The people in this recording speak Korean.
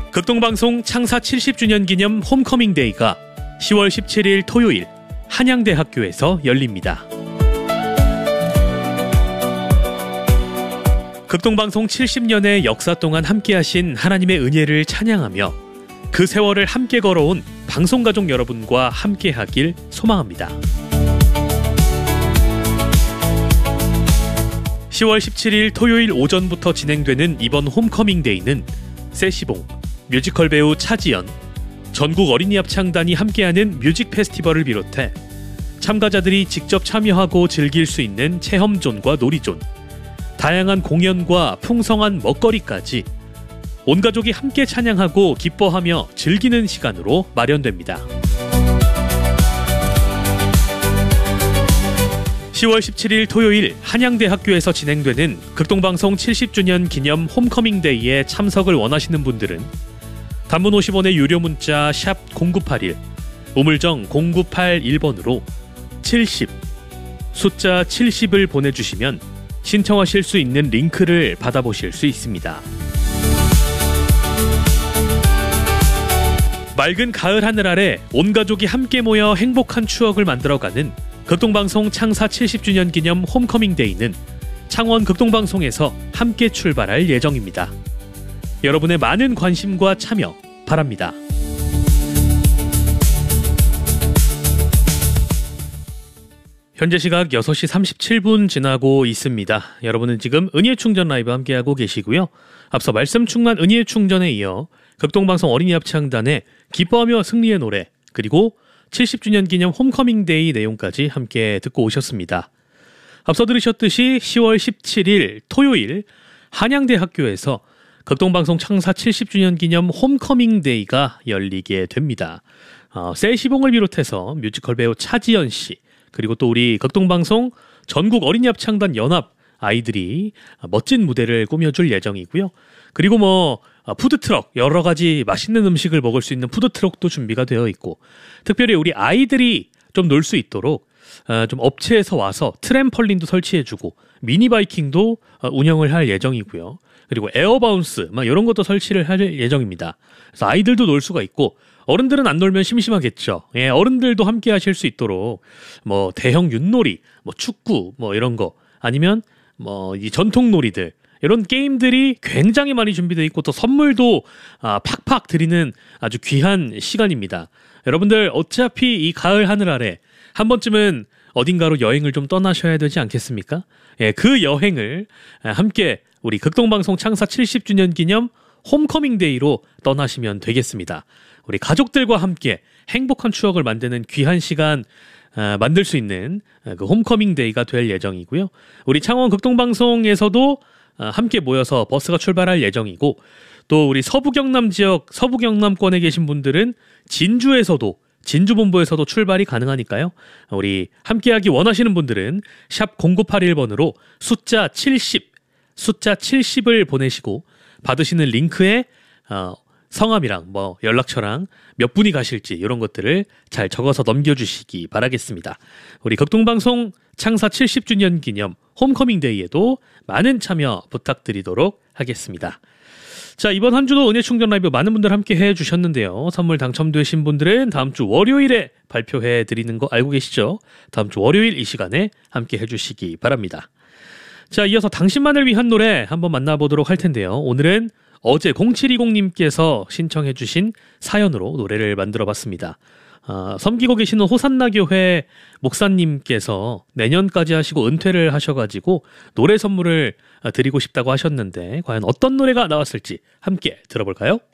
극동방송 창사 70주년 기념 홈커밍데이가 10월 17일 토요일 한양대학교에서 열립니다. 극동방송 70년의 역사 동안 함께하신 하나님의 은혜를 찬양하며 그 세월을 함께 걸어온 방송가족 여러분과 함께하길 소망합니다. 10월 17일 토요일 오전부터 진행되는 이번 홈커밍데이는 세시봉, 뮤지컬 배우 차지연, 전국 어린이 합창단이 함께하는 뮤직 페스티벌을 비롯해 참가자들이 직접 참여하고 즐길 수 있는 체험존과 놀이존, 다양한 공연과 풍성한 먹거리까지 온 가족이 함께 찬양하고 기뻐하며 즐기는 시간으로 마련됩니다. 10월 17일 토요일 한양대학교에서 진행되는 극동방송 70주년 기념 홈커밍데이에 참석을 원하시는 분들은 단문 50원의 유료 문자 샵 0981, 우물정 0981번으로 70, 숫자 70을 보내주시면 신청하실 수 있는 링크를 받아보실 수 있습니다. 맑은 가을 하늘 아래 온 가족이 함께 모여 행복한 추억을 만들어가는 극동방송 창사 70주년 기념 홈커밍데이는 창원 극동방송에서 함께 출발할 예정입니다. 여러분의 많은 관심과 참여 바랍니다. 현재 시각 6시 37분 지나고 있습니다. 여러분은 지금 은혜의 충전 라이브 함께하고 계시고요. 앞서 말씀 충만 은혜의 충전에 이어 극동방송 어린이 합창단의 기뻐하며 승리의 노래, 그리고 70주년 기념 홈커밍데이 내용까지 함께 듣고 오셨습니다. 앞서 들으셨듯이 10월 17일 토요일 한양대학교에서 극동방송 창사 70주년 기념 홈커밍데이가 열리게 됩니다. 세시봉을 비롯해서 뮤지컬 배우 차지연 씨, 그리고 또 우리 극동방송 전국 어린이 합창단 연합 아이들이 멋진 무대를 꾸며줄 예정이고요. 그리고 푸드트럭, 여러 가지 맛있는 음식을 먹을 수 있는 푸드트럭도 준비가 되어 있고, 특별히 우리 아이들이 좀 놀 수 있도록 좀 업체에서 와서 트램펄린도 설치해주고 미니바이킹도 운영을 할 예정이고요. 그리고 에어바운스 이런 것도 설치를 할 예정입니다. 그래서 아이들도 놀 수가 있고, 어른들은 안 놀면 심심하겠죠. 예, 어른들도 함께 하실 수 있도록 대형 윷놀이, 축구 이런 거, 아니면 이 전통 놀이들, 이런 게임들이 굉장히 많이 준비되어 있고, 또 선물도 팍팍 드리는 아주 귀한 시간입니다. 여러분들 어차피 이 가을 하늘 아래 한 번쯤은 어딘가로 여행을 좀 떠나셔야 되지 않겠습니까? 예, 그 여행을 함께 우리 극동방송 창사 70주년 기념 홈커밍데이로 떠나시면 되겠습니다. 우리 가족들과 함께 행복한 추억을 만드는 귀한 시간 만들 수 있는 그 홈커밍데이가 될 예정이고요. 우리 창원 극동방송에서도 함께 모여서 버스가 출발할 예정이고, 또 우리 서부 경남 지역, 서부 경남권에 계신 분들은 진주본부에서도 출발이 가능하니까요. 우리 함께하기 원하시는 분들은 샵 0981번으로 숫자 70을 보내시고, 받으시는 링크에 성함이랑 연락처랑 몇 분이 가실지 이런 것들을 잘 적어서 넘겨주시기 바라겠습니다. 우리 극동방송 창사 70주년 기념 홈커밍데이에도 많은 참여 부탁드리도록 하겠습니다. 자, 이번 한 주도 은혜 충전 라이브 많은 분들 함께 해주셨는데요. 선물 당첨되신 분들은 다음 주 월요일에 발표해 드리는 거 알고 계시죠? 다음 주 월요일 이 시간에 함께 해주시기 바랍니다. 자, 이어서 당신만을 위한 노래 한번 만나보도록 할 텐데요. 오늘은 어제 0720님께서 신청해 주신 사연으로 노래를 만들어 봤습니다. 섬기고 계시는 호산나교회 목사님께서 내년까지 하시고 은퇴를 하셔가지고 노래 선물을 드리고 싶다고 하셨는데, 과연 어떤 노래가 나왔을지 함께 들어볼까요?